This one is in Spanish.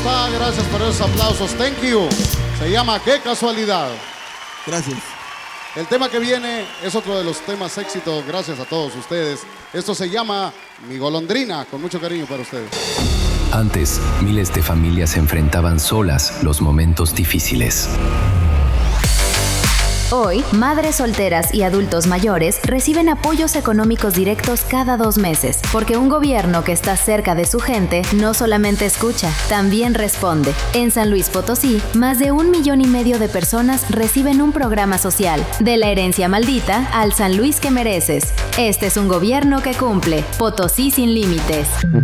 está, gracias por esos aplausos. Thank you. Se llama Qué Casualidad. Gracias. El tema que viene es otro de los temas éxitos, gracias a todos ustedes. Esto se llama Mi Golondrina, con mucho cariño para ustedes. Antes, miles de familias enfrentaban solas los momentos difíciles. Hoy, madres solteras y adultos mayores reciben apoyos económicos directos cada 2 meses, porque un gobierno que está cerca de su gente no solamente escucha, también responde. En San Luis Potosí, más de 1,5 millones de personas reciben un programa social, de la herencia maldita al San Luis que mereces. Este es un gobierno que cumple. Potosí sin límites.